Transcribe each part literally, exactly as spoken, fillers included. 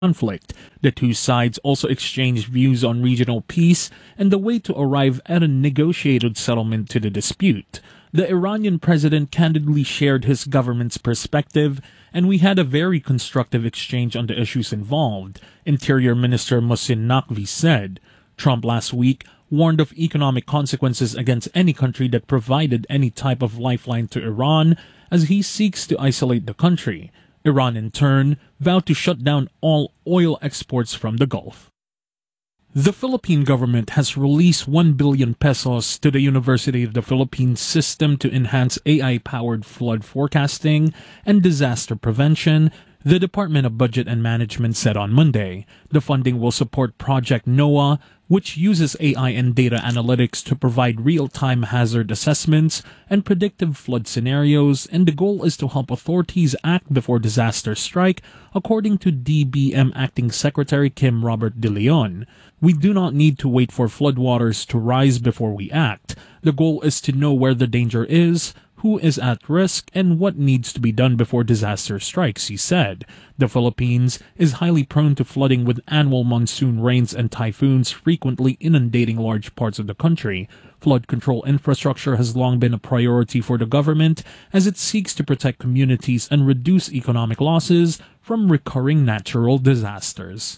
conflict. The two sides also exchanged views on regional peace and the way to arrive at a negotiated settlement to the dispute. The Iranian president candidly shared his government's perspective, and we had a very constructive exchange on the issues involved, Interior Minister Mohsin Naqvi said. Trump last week warned of economic consequences against any country that provided any type of lifeline to Iran as he seeks to isolate the country. Iran, in turn, vowed to shut down all oil exports from the Gulf. The Philippine government has released one billion pesos to the University of the Philippines system to enhance A I-powered flood forecasting and disaster prevention, the Department of Budget and Management said on Monday. The funding will support Project NOAA, which uses A I and data analytics to provide real-time hazard assessments and predictive flood scenarios, and the goal is to help authorities act before disasters strike, according to D B M Acting Secretary Kim Robert De Leon. We do not need to wait for floodwaters to rise before we act. The goal is to know where the danger is, who is at risk, and what needs to be done before disaster strikes, he said. The Philippines is highly prone to flooding, with annual monsoon rains and typhoons frequently inundating large parts of the country. Flood control infrastructure has long been a priority for the government as it seeks to protect communities and reduce economic losses from recurring natural disasters.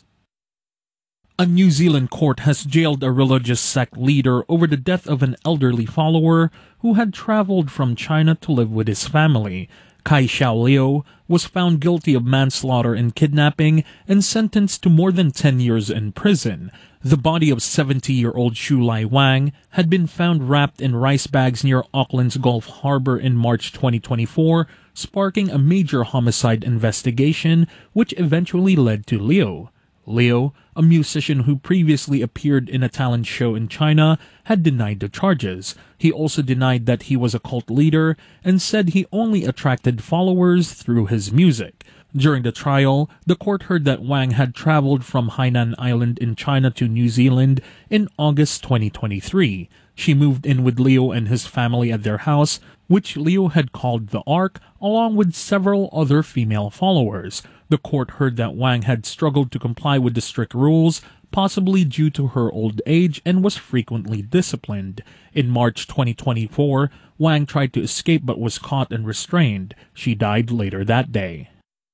A New Zealand court has jailed a religious sect leader over the death of an elderly follower who had traveled from China to live with his family. Kai Xiao Leo was found guilty of manslaughter and kidnapping and sentenced to more than ten years in prison. The body of seventy-year-old Shu Lai Wang had been found wrapped in rice bags near Auckland's Gulf Harbor in March twenty twenty-four, sparking a major homicide investigation, which eventually led to Leo. Leo, a musician who previously appeared in a talent show in China, had denied the charges. He also denied that he was a cult leader and said he only attracted followers through his music. During the trial, the court heard that Wang had traveled from Hainan Island in China to New Zealand in August twenty twenty-three. She moved in with Leo and his family at their house, which Leo had called the Ark, along with several other female followers. The court heard that Wang had struggled to comply with the strict rules, possibly due to her old age, and was frequently disciplined. In March twenty twenty-four, Wang tried to escape but was caught and restrained. She died later that day.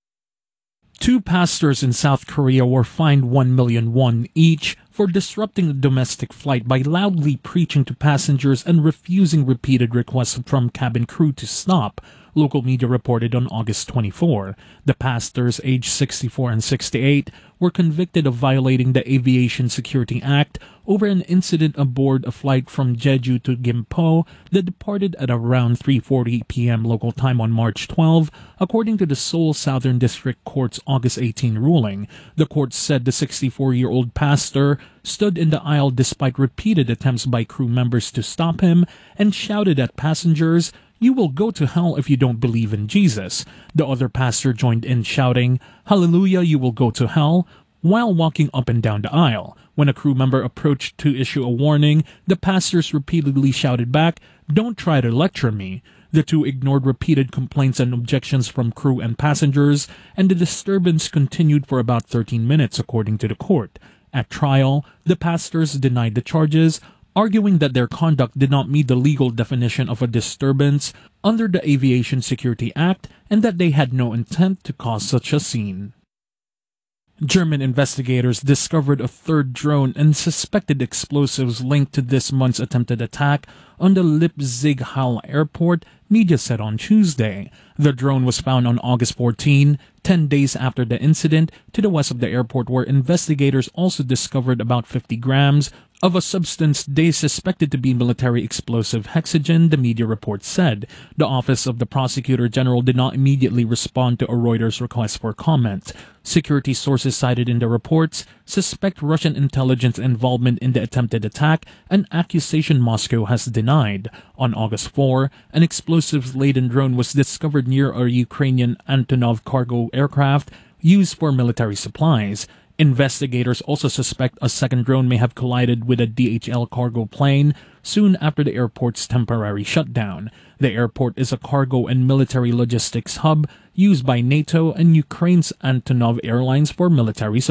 Two pastors in South Korea were fined one million won each for disrupting a domestic flight by loudly preaching to passengers and refusing repeated requests from cabin crew to stop, local media reported on August twenty-fourth. The pastors, aged sixty-four and sixty-eight, were convicted of violating the Aviation Security Act over an incident aboard a flight from Jeju to Gimpo that departed at around three forty p.m. local time on March twelfth, according to the Seoul Southern District Court's August eighteenth ruling. The court said the sixty-four-year-old pastor stood in the aisle despite repeated attempts by crew members to stop him and shouted at passengers, "You will go to hell if you don't believe in Jesus." The other pastor joined in shouting, "Hallelujah, you will go to hell," while walking up and down the aisle. When a crew member approached to issue a warning, the pastors repeatedly shouted back, "Don't try to lecture me." The two ignored repeated complaints and objections from crew and passengers, and the disturbance continued for about thirteen minutes, according to the court. At trial, the pastors denied the charges, arguing that their conduct did not meet the legal definition of a disturbance under the Aviation Security Act and that they had no intent to cause such a scene. German investigators discovered a third drone and suspected explosives linked to this month's attempted attack on the Leipzig-Halle airport, media said on Tuesday. The drone was found on August fourteenth, ten days after the incident, to the west of the airport, where investigators also discovered about fifty grams of a substance they suspected to be military explosive hexagen, the media report said. The Office of the Prosecutor General did not immediately respond to a Reuters request for comment. Security sources cited in the reports suspect Russian intelligence involvement in the attempted attack, an accusation Moscow has denied. On August fourth, an explosives-laden drone was discovered near a Ukrainian Antonov cargo aircraft used for military supplies. Investigators also suspect a second drone may have collided with a D H L cargo plane soon after the airport's temporary shutdown. The airport is a cargo and military logistics hub used by NATO and Ukraine's Antonov Airlines for military support.